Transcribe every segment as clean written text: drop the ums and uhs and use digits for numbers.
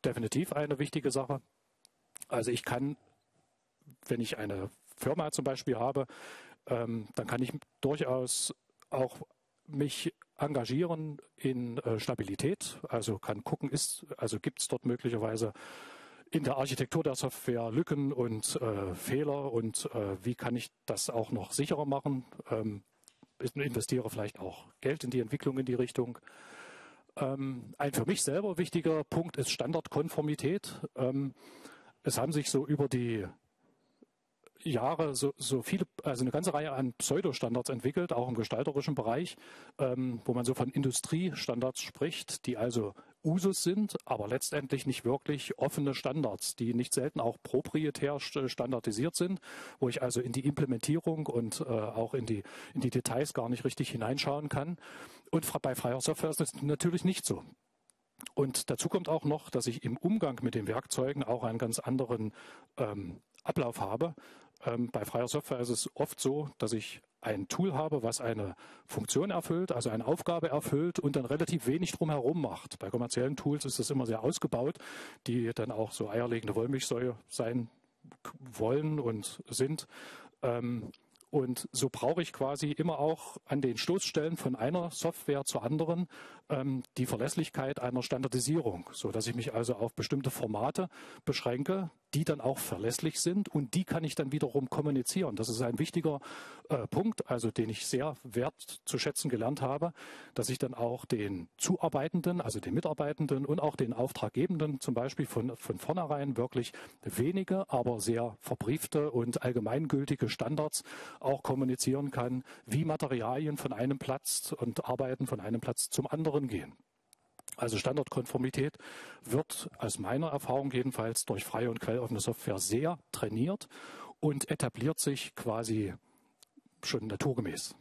definitiv eine wichtige Sache. Also ich kann, wenn ich eine Firma zum Beispiel habe, dann kann ich durchaus auch mich engagieren in Stabilität. Also kann gucken, gibt es dort möglicherweise in der Architektur der Software Lücken und Fehler und wie kann ich das auch noch sicherer machen? Investiere vielleicht auch Geld in die Entwicklung in die Richtung. Ein für mich selber wichtiger Punkt ist Standardkonformität. Es haben sich so über die Jahre so viele, also eine ganze Reihe an Pseudostandards entwickelt, auch im gestalterischen Bereich, wo man so von Industriestandards spricht, die also Usus sind, aber letztendlich nicht wirklich offene Standards, die nicht selten auch proprietär standardisiert sind, wo ich also in die Implementierung und auch in die Details gar nicht richtig hineinschauen kann. Und bei freier Software ist das natürlich nicht so. Und dazu kommt auch noch, dass ich im Umgang mit den Werkzeugen auch einen ganz anderen Ablauf habe. Bei freier Software ist es oft so, dass ich ein Tool habe, was eine Funktion erfüllt, also eine Aufgabe erfüllt und dann relativ wenig drumherum macht. Bei kommerziellen Tools ist das immer sehr ausgebaut, die dann auch so eierlegende Wollmilchsäue sein wollen und sind. Und so brauche ich quasi immer auch an den Stoßstellen von einer Software zur anderen die Verlässlichkeit einer Standardisierung, sodass ich mich also auf bestimmte Formate beschränke, die dann auch verlässlich sind und die kann ich dann wiederum kommunizieren. Das ist ein wichtiger Punkt, also den ich sehr wertzuschätzen gelernt habe, dass ich dann auch den Zuarbeitenden, also den Mitarbeitenden und auch den Auftraggebenden zum Beispiel von vornherein wirklich wenige, aber sehr verbriefte und allgemeingültige Standards auch kommunizieren kann, wie Materialien von einem Platz und Arbeiten von einem Platz zum anderen gehen. Also Standardkonformität wird aus meiner Erfahrung jedenfalls durch freie und quelloffene Software sehr trainiert und etabliert sich quasi schon naturgemäß.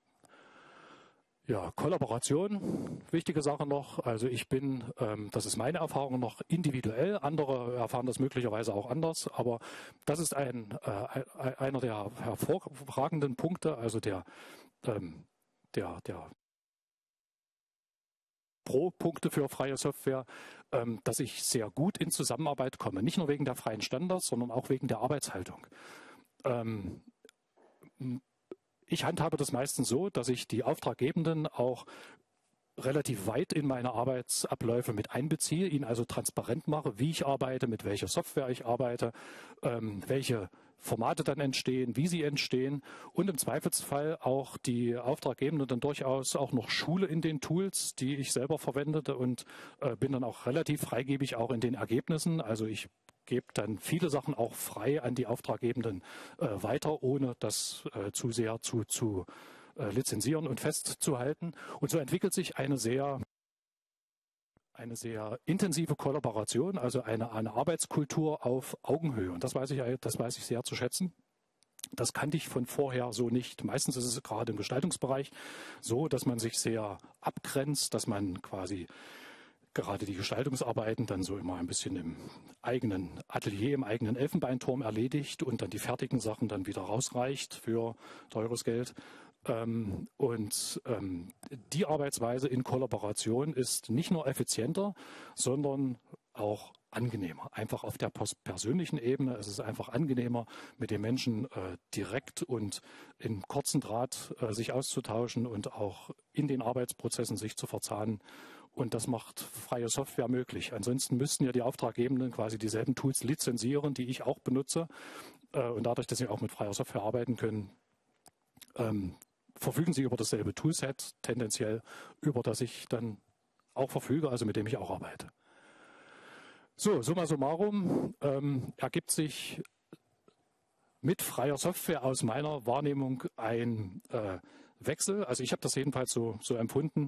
Ja, Kollaboration, wichtige Sache noch. Also ich bin, das ist meine Erfahrung, noch individuell. Andere erfahren das möglicherweise auch anders. Aber das ist einer der hervorragenden Punkte, also der Pro-Punkte für freie Software, dass ich sehr gut in Zusammenarbeit komme. Nicht nur wegen der freien Standards, sondern auch wegen der Arbeitshaltung. Ich handhabe das meistens so, dass ich die Auftraggebenden auch relativ weit in meine Arbeitsabläufe mit einbeziehe, ihnen also transparent mache, wie ich arbeite, mit welcher Software ich arbeite, welche Formate dann entstehen, wie sie entstehen und im Zweifelsfall auch die Auftraggebenden dann durchaus auch noch schule in den Tools, die ich selber verwendete und bin dann auch relativ freigebig auch in den Ergebnissen. Also ich gebe dann viele Sachen auch frei an die Auftraggebenden weiter, ohne das zu sehr zu lizenzieren und festzuhalten. Und so entwickelt sich eine sehr intensive Kollaboration, also eine Arbeitskultur auf Augenhöhe. Und das weiß ich sehr zu schätzen. Das kannte ich von vorher so nicht. Meistens ist es gerade im Gestaltungsbereich so, dass man sich sehr abgrenzt, dass man quasi gerade die Gestaltungsarbeiten dann so immer ein bisschen im eigenen Atelier, im eigenen Elfenbeinturm erledigt und dann die fertigen Sachen dann wieder rausreicht für teures Geld. Die Arbeitsweise in Kollaboration ist nicht nur effizienter, sondern auch angenehmer. Einfach auf der persönlichen Ebene. Es ist einfach angenehmer, mit den Menschen direkt und in kurzen Draht sich auszutauschen und auch in den Arbeitsprozessen sich zu verzahnen. Und das macht freie Software möglich. Ansonsten müssten ja die Auftraggebenden quasi dieselben Tools lizenzieren, die ich auch benutze. Und dadurch, dass sie auch mit freier Software arbeiten können, verfügen sie über dasselbe Toolset, tendenziell, über das ich dann auch verfüge, also mit dem ich auch arbeite. So, summa summarum ergibt sich mit freier Software aus meiner Wahrnehmung ein Wechsel. Also ich habe das jedenfalls so empfunden,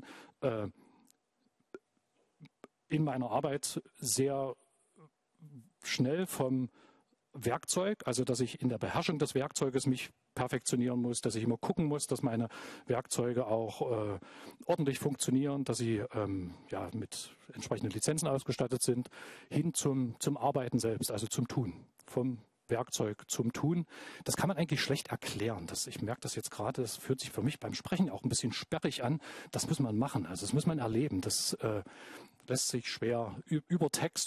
in meiner Arbeit sehr schnell vom Werkzeug, also dass ich in der Beherrschung des Werkzeuges mich perfektionieren muss, dass ich immer gucken muss, dass meine Werkzeuge auch ordentlich funktionieren, dass sie mit entsprechenden Lizenzen ausgestattet sind, hin zum Arbeiten selbst, also zum Tun, vom Werkzeug zum Tun. Das kann man eigentlich schlecht erklären. Ich merke das jetzt gerade, das fühlt sich für mich beim Sprechen auch ein bisschen sperrig an. Das muss man machen, also das muss man erleben. Das lässt sich schwer über Text